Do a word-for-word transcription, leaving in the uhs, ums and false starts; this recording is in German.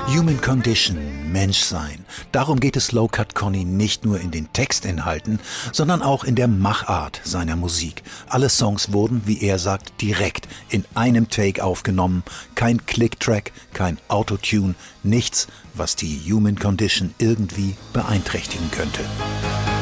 Human Condition, Menschsein. Darum geht es Low Cut Conny nicht nur in den Textinhalten, sondern auch in der Machart seiner Musik. Alle Songs wurden, wie er sagt, direkt in einem Take aufgenommen. Kein Click-Track, kein Autotune, nichts, was die Human Condition irgendwie beeinträchtigen könnte.